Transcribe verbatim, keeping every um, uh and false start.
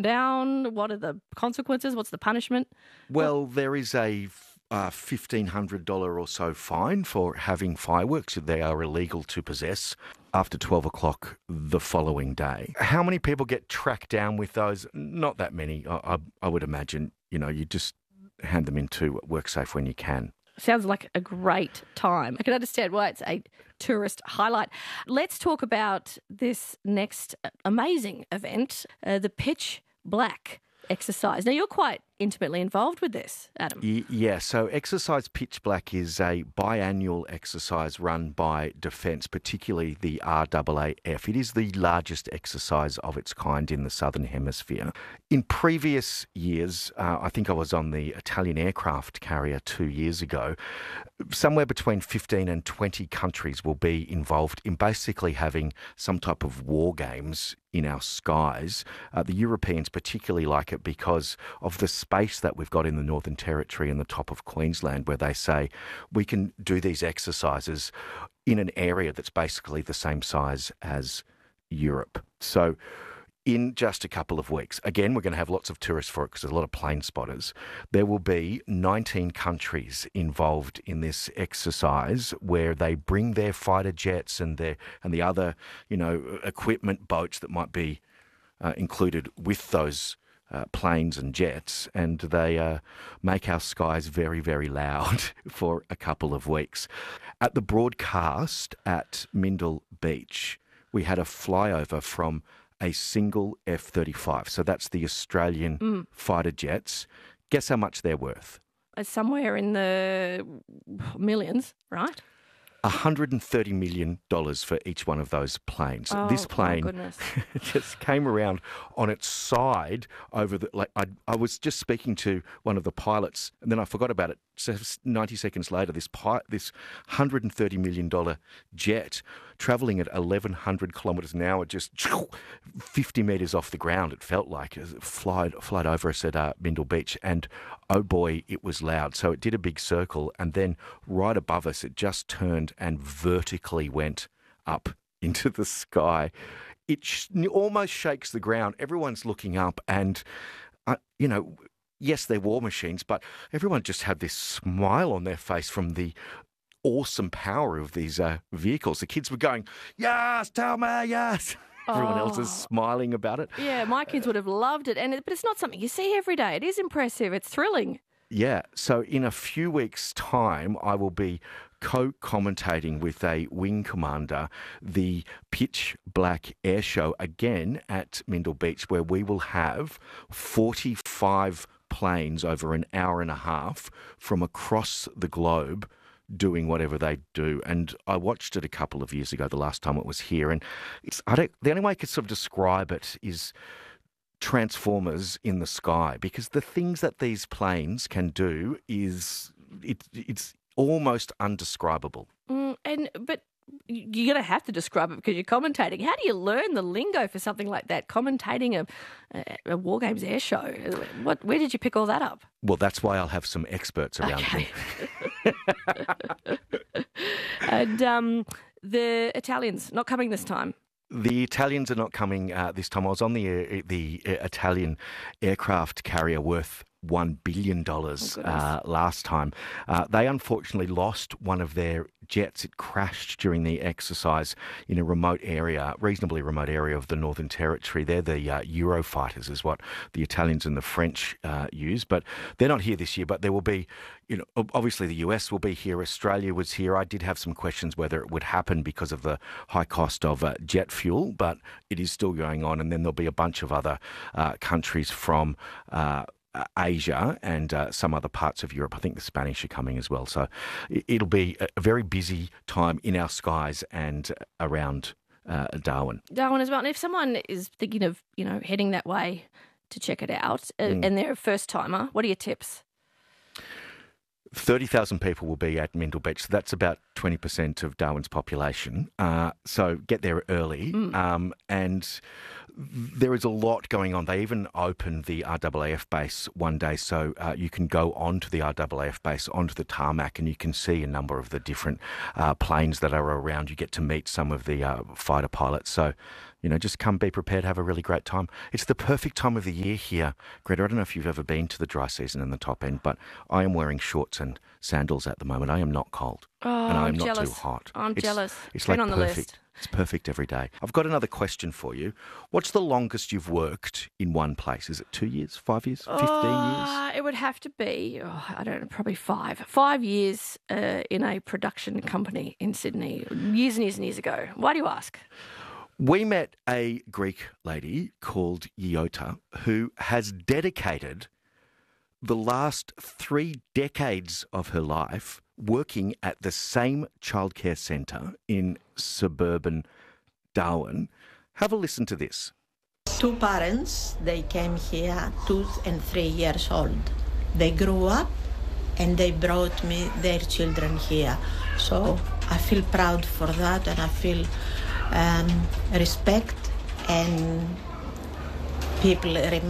down? What are the consequences? What's the punishment? Well, there is a uh, fifteen hundred dollars or so fine for having fireworks. They are illegal to possess after twelve o'clock the following day. How many people get tracked down with those? Not that many, I, I, I would imagine. You know, you just hand them into WorkSafe when you can. Sounds like a great time. I can understand why it's a tourist highlight. Let's talk about this next amazing event, uh, the Pitch Black exercise. Now, you're quite intimately involved with this, Adam. Y- yeah, so Exercise Pitch Black is a biannual exercise run by Defence, particularly the R A A F. It is the largest exercise of its kind in the Southern Hemisphere. In previous years, uh, I think I was on the Italian aircraft carrier two years ago, somewhere between fifteen and twenty countries will be involved in basically having some type of war games in our skies. Uh, the Europeans particularly like it because of the space that we've got in the Northern Territory and the top of Queensland, where they say we can do these exercises in an area that's basically the same size as Europe. So in just a couple of weeks, again, we're going to have lots of tourists for it because there's a lot of plane spotters. There will be nineteen countries involved in this exercise where they bring their fighter jets and their and the other, you know, equipment boats that might be uh, included with those uh, planes and jets, and they uh, make our skies very, very loud for a couple of weeks. At the broadcast at Mindil Beach, we had a flyover from a single F thirty-five. So that's the Australian mm. fighter jets. Guess how much they're worth? It's somewhere in the millions, right? one hundred thirty million dollars for each one of those planes. Oh, this plane my goodness. just came around on its side over the... Like I, I was just speaking to one of the pilots, and then I forgot about it. So ninety seconds later, this pi- this one hundred thirty million dollars jet travelling at eleven hundred kilometres an hour, just fifty metres off the ground, it felt like. It flied, flied over us at uh, Mindil Beach, and oh boy, it was loud. So it did a big circle, and then right above us, it just turned and vertically went up into the sky. It sh- almost shakes the ground. Everyone's looking up, and, uh, you know, yes, they're war machines, but everyone just had this smile on their face from the awesome power of these uh, vehicles. The kids were going, yes, Thelma, yes. Everyone else is smiling about it. Yeah, my kids would have loved it, and it, but it's not something you see every day. It is impressive. It's thrilling. Yeah, so in a few weeks' time, I will be co-commentating with a wing commander the Pitch Black Air Show again at Mindil Beach, where we will have forty-five planes over an hour and a half from across the globe doing whatever they do. And I watched it a couple of years ago, the last time it was here, and it's I don't, the only way I could sort of describe it is Transformers in the sky, because the things that these planes can do is it, it's almost undescribable. Mm, and but you're going to have to describe it because you're commentating. How do you learn the lingo for something like that, commentating a, a, a War Games air show? What, where did you pick all that up? Well, that's why I'll have some experts around okay. me. And um, the Italians not coming this time. The Italians are not coming uh, this time. I was on the uh, the uh, Italian aircraft carrier worth one billion dollars oh, uh, last time. Uh, they unfortunately lost one of their jets. It crashed during the exercise in a remote area, reasonably remote area of the Northern Territory. They're the uh, Eurofighters is what the Italians and the French uh, use, but they're not here this year. But there will be, you know, obviously the U S will be here. Australia was here. I did have some questions whether it would happen because of the high cost of uh, jet fuel, but it is still going on. And then there'll be a bunch of other uh, countries from uh, Asia and uh, some other parts of Europe. I think the Spanish are coming as well. So it'll be a very busy time in our skies and around uh, Darwin. Darwin as well. And if someone is thinking of, you know, heading that way to check it out mm. and they're a first-timer, what are your tips? thirty thousand people will be at Mindil Beach. So that's about twenty percent of Darwin's population. Uh, so get there early. Mm. Um, and there is a lot going on. They even opened the R A A F base one day, so uh, you can go onto the R A A F base, onto the tarmac, and you can see a number of the different uh, planes that are around. You get to meet some of the uh, fighter pilots. So, You know, just come, be prepared, have a really great time. It's the perfect time of the year here. Greta, I don't know if you've ever been to the dry season in the top end, but I am wearing shorts and sandals at the moment. I am not cold. Oh, and I am I'm not jealous. too hot. I'm it's, jealous. It's Been like on the perfect. list. It's perfect every day. I've got another question for you. What's the longest you've worked in one place? Is it two years, five years, fifteen Uh, years? it would have to be, oh, I don't know, probably five. Five years uh, in a production company in Sydney, years and years and years ago. Why do you ask? We met a Greek lady called Iota who has dedicated the last three decades of her life working at the same childcare centre in suburban Darwin. Have a listen to this. Two parents, they came here two and three years old. They grew up and they brought me their children here. So I feel proud for that, and I feel um, respect, and people remember